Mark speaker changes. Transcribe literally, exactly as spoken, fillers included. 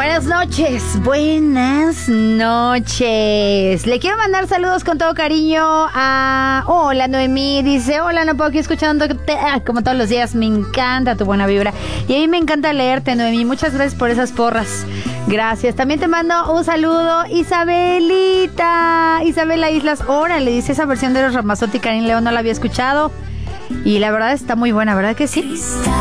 Speaker 1: Buenas noches, buenas noches. Le quiero mandar saludos con todo cariño a... Hola, Noemí, dice, hola, no puedo aquí escuchándote como todos los días, me encanta tu buena vibra. Y a mí me encanta leerte, Noemí, muchas gracias por esas porras. Gracias, también te mando un saludo, Isabelita, Isabela Islas, órale, dice esa versión de los Ramazotti, Karim León no la había escuchado. Y la verdad está muy buena, ¿verdad que sí?